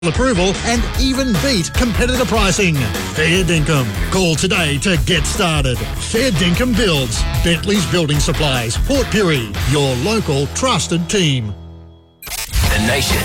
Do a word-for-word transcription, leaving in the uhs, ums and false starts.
approval and even beat competitor pricing. Fair Dinkum. Call today to get started. Fair Dinkum Builds. Bentley's Building Supplies. Port Pirie. Your local trusted team. The Nation.